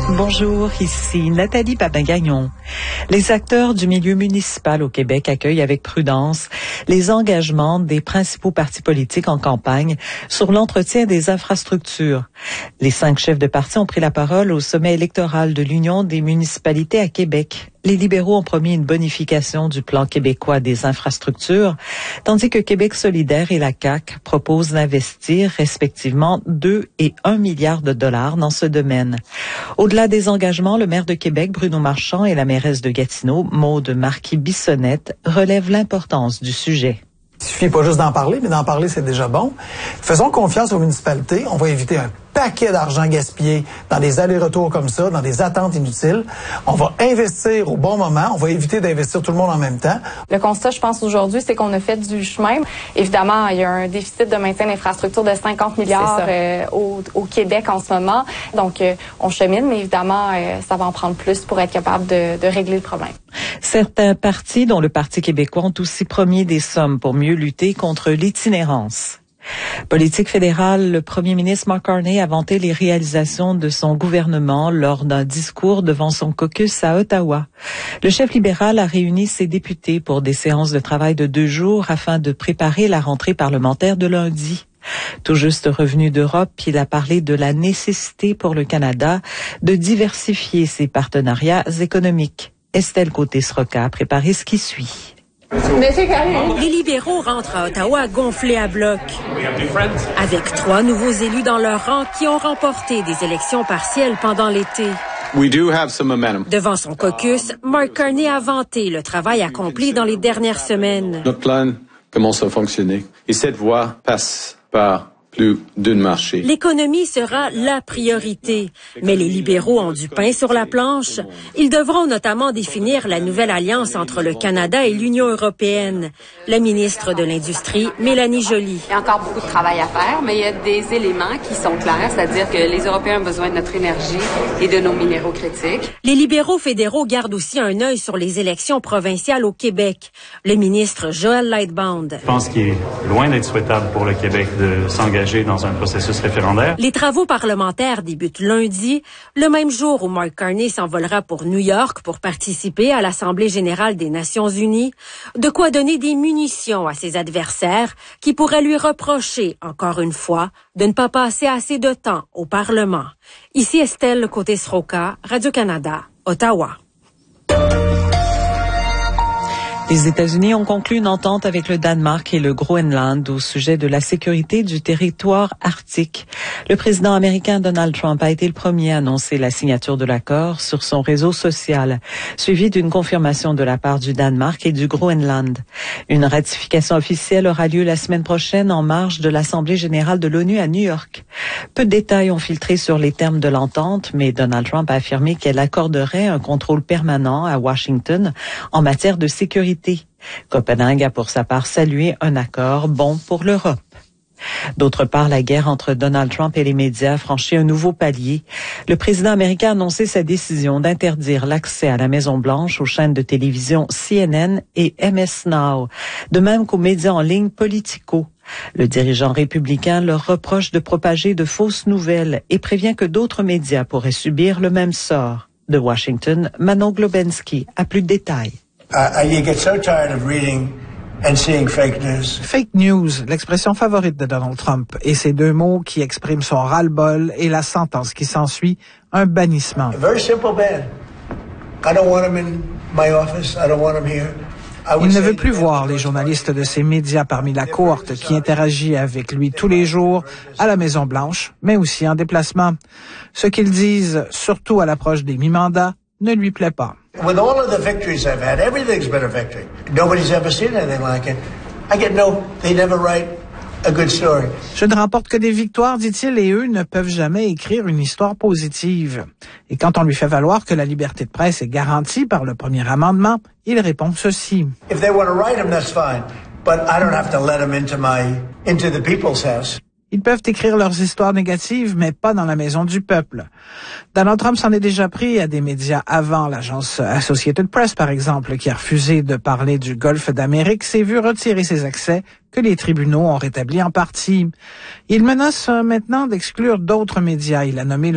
Bonjour, ici Nathalie Papin-Gagnon. Les acteurs du milieu municipal au Québec accueillent avec prudence les engagements des principaux partis politiques en campagne sur l'entretien des infrastructures. Les 5 chefs de parti ont pris la parole au sommet électoral de l'Union des municipalités à Québec. Les libéraux ont promis une bonification du plan québécois des infrastructures, tandis que Québec solidaire et la CAQ proposent d'investir respectivement 2 et 1 milliard de dollars dans ce domaine. Au-delà des engagements, le maire de Québec, Bruno Marchand, et la mairesse de Gatineau, Maude Marquis-Bissonnette, relèvent l'importance du sujet. Il suffit pas juste d'en parler, mais d'en parler, c'est déjà bon. Faisons confiance aux municipalités. On va éviter un paquet d'argent gaspillé dans des allers-retours comme ça, dans des attentes inutiles. On va investir au bon moment. On va éviter d'investir tout le monde en même temps. Le constat, je pense, aujourd'hui, c'est qu'on a fait du chemin. Évidemment, il y a un déficit de maintien d'infrastructures de 50 milliards au Québec en ce moment. Donc, on chemine, mais évidemment, ça va en prendre plus pour être capable de régler le problème. Certains partis, dont le Parti québécois, ont aussi promis des sommes pour mieux lutter contre l'itinérance. Politique fédérale, le premier ministre Mark Carney a vanté les réalisations de son gouvernement lors d'un discours devant son caucus à Ottawa. Le chef libéral a réuni ses députés pour des séances de travail de 2 jours afin de préparer la rentrée parlementaire de lundi. Tout juste revenu d'Europe, il a parlé de la nécessité pour le Canada de diversifier ses partenariats économiques. Estelle Côté-Sroca a préparé ce qui suit. Les libéraux rentrent à Ottawa gonflés à bloc, avec 3 nouveaux élus dans leur rang qui ont remporté des élections partielles pendant l'été. Devant son caucus, Mark Carney a vanté le travail accompli dans les dernières semaines. Notre plan commence à fonctionner et cette voie passe par plus d'une marché. L'économie sera la priorité, mais les libéraux ont du pain sur la planche. Ils devront notamment définir la nouvelle alliance entre le Canada et l'Union européenne. La ministre de l'Industrie, Mélanie Joly. Il y a encore beaucoup de travail à faire, mais il y a des éléments qui sont clairs, c'est-à-dire que les Européens ont besoin de notre énergie et de nos minéraux critiques. Les libéraux fédéraux gardent aussi un œil sur les élections provinciales au Québec. Le ministre Joël Lightbound. Je pense qu'il est loin d'être souhaitable pour le Québec de s'engager dans un processus référendaire. Les travaux parlementaires débutent lundi, le même jour où Mark Carney s'envolera pour New York pour participer à l'Assemblée générale des Nations unies. De quoi donner des munitions à ses adversaires qui pourraient lui reprocher, encore une fois, de ne pas passer assez de temps au Parlement. Ici Estelle Côté-Sroca, Radio-Canada, Ottawa. Les États-Unis ont conclu une entente avec le Danemark et le Groenland au sujet de la sécurité du territoire arctique. Le président américain Donald Trump a été le premier à annoncer la signature de l'accord sur son réseau social, suivi d'une confirmation de la part du Danemark et du Groenland. Une ratification officielle aura lieu la semaine prochaine en marge de l'Assemblée générale de l'ONU à New York. Peu de détails ont filtré sur les termes de l'entente, mais Donald Trump a affirmé qu'elle accorderait un contrôle permanent à Washington en matière de sécurité. Copenhague a pour sa part salué un accord bon pour l'Europe. D'autre part, la guerre entre Donald Trump et les médias franchit un nouveau palier. Le président américain a annoncé sa décision d'interdire l'accès à la Maison-Blanche aux chaînes de télévision CNN et MS Now, de même qu'aux médias en ligne Politico. Le dirigeant républicain leur reproche de propager de fausses nouvelles et prévient que d'autres médias pourraient subir le même sort. De Washington, Manon Globensky a plus de détails. You get so tired of reading and seeing fake news. Fake news, l'expression favorite de Donald Trump, et ces 2 mots qui expriment son ras-le-bol et la sentence qui s'ensuit, un bannissement. A very simple ban. I don't want him in my office. I don't want him here. Il ne veut plus voir les journalistes de ces médias parmi la cohorte qui interagit avec lui tous les jours à la Maison-Blanche, mais aussi en déplacement. Ce qu'ils disent, surtout à l'approche des mi-mandats, ne lui plaît pas. With all of the victories I've had, everything's been a victory. Nobody's ever seen anything like it. They never write a good story. Je ne remporte que des victoires, dit-il, et eux ne peuvent jamais écrire une histoire positive. Et quand on lui fait valoir que la liberté de presse est garantie par le premier amendement, il répond ceci. If they want to write them, that's fine. But I don't have to let them into the people's house. Ils peuvent écrire leurs histoires négatives, mais pas dans la maison du peuple. Donald Trump s'en est déjà pris à des médias avant. L'agence Associated Press, par exemple, qui a refusé de parler du Golfe d'Amérique, s'est vu retirer ses accès que les tribunaux ont rétablis en partie. Il menace maintenant d'exclure d'autres médias. Il a nommé